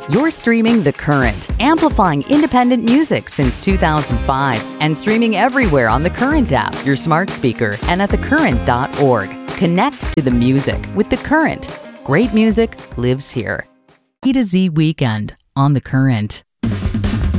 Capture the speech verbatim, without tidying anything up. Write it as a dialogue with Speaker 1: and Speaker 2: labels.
Speaker 1: You're streaming The Current, amplifying independent music since two thousand five and streaming everywhere on the Current app, your smart speaker, and at the current dot org. Connect to the music with The Current. Great music lives here. E to Z Weekend on The Current.